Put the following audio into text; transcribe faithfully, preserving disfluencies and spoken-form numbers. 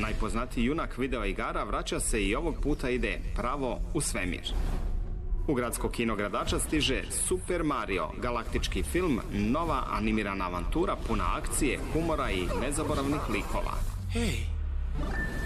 Najpoznatiji junak video igara vraća se i ovog puta ide pravo u svemir. U gradsko kino Gradača stiže Super Mario, galaktički film, nova animirana avantura puna akcije, humora i nezaboravnih likova. Hej!